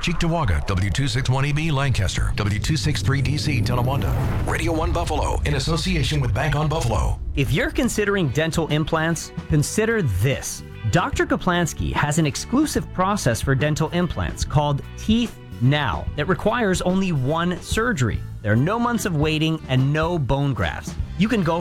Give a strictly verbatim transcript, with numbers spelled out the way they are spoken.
Cheektowaga, W two sixty-one E B Lancaster, W two sixty-three D C Tonawanda. Radio one Buffalo in association with Bank on Buffalo. If you're considering dental implants, consider this. Doctor Kaplansky has an exclusive process for dental implants called Teeth Now that requires only one surgery. There are no months of waiting and no bone grafts. You can go